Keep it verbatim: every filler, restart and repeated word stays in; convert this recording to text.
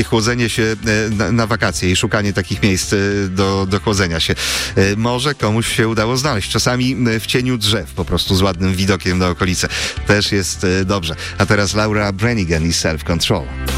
chłodzenie się na, na wakacje i szukanie takich miejsc do, do chłodzenia się. Może komuś się udało znaleźć. Czasami w cieniu drzew, po prostu z ładnym widokiem na okolice. Też jest dobrze. A teraz Laura Branigan i Self Control.